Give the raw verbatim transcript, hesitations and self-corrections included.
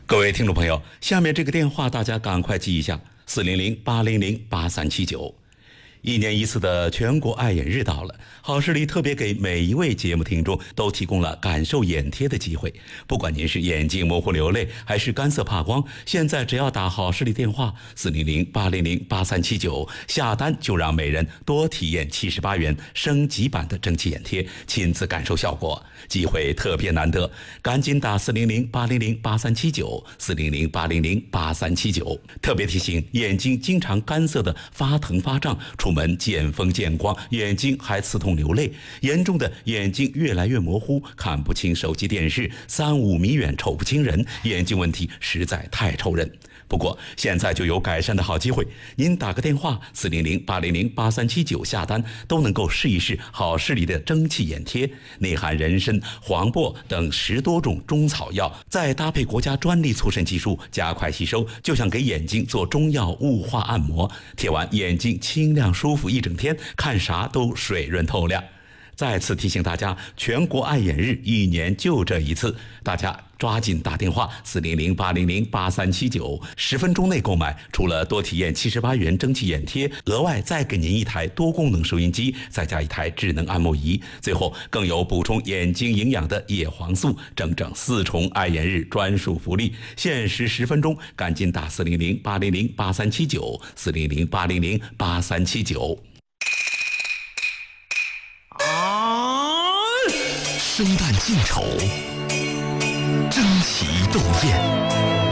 各位听众朋友，下面这个电话大家赶快记一下：四零零八零零八三七九。一年一次的全国爱眼日到了，好视力特别给每一位节目听众都提供了感受眼贴的机会。不管您是眼睛模糊流泪，还是干涩怕光，现在只要打好视力电话四零零八零零八三七九，下单就让每人多体验七十八元升级版的蒸汽眼贴，亲自感受效果。机会特别难得，赶紧打四零零八零零八三七九，四零零八零零八三七九。特别提醒：眼睛经常干涩的发疼发胀，出门见风见光，眼睛还刺痛流泪，严重的眼睛越来越模糊，看不清手机电视，三五米远瞅不清人，眼睛问题实在太愁人。不过现在就有改善的好机会，您打个电话四零零八零零八三七九下单，都能够试一试好视力的蒸汽眼贴，内含人参、黄柏等十多种中草药，再搭配国家专利促渗技术，加快吸收，就像给眼睛做中药雾化按摩，贴完眼睛清亮舒服一整天，看啥都水润透亮。再次提醒大家，全国爱眼日一年就这一次，大家抓紧打电话四零零八零零八三七九，十分钟内购买，除了多体验七十八元蒸汽眼贴，额外再给您一台多功能收音机，再加一台智能按摩仪，最后更有补充眼睛营养的叶黄素，整整四重爱眼日专属福利，限时十分钟，赶紧打四零零八零零八三七九，四零零八零零八三七九。 生旦净丑，争奇斗艳，